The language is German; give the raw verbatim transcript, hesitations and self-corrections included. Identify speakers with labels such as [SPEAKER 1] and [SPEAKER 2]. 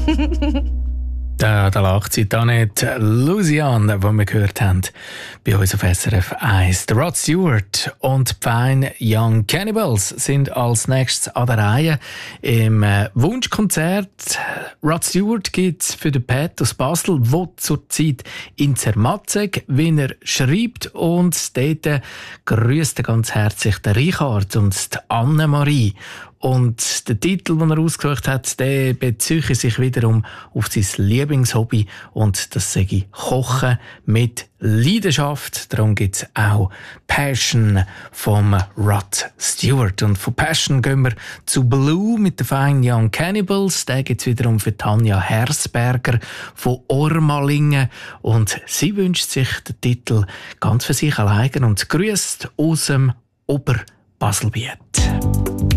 [SPEAKER 1] Da, da lacht sie da nicht. Luciane, die wir gehört haben, bei uns auf S R F eins. Der Rod Stewart und die Fine Young Cannibals sind als nächstes an der Reihe im äh, Wunschkonzert. Rod Stewart gibt es für den Pat aus Basel, der zurzeit in Zermatt, wie er schreibt. Und dort grüßt er ganz herzlich den Richard und die Annemarie. Und der Titel, den er ausgesucht hat, der bezieht sich wiederum auf sein Lieblingshobby. Und das sage ich Kochen mit Leidenschaft. Darum gibt es auch Passion vom Rod Stewart. Und von Passion gehen wir zu Blue mit den Fine Young Cannibals. Der gibt es wiederum für Tanja Hersberger von Ormalingen. Und sie wünscht sich den Titel ganz für sich allein und grüßt aus dem Oberbaselbiet.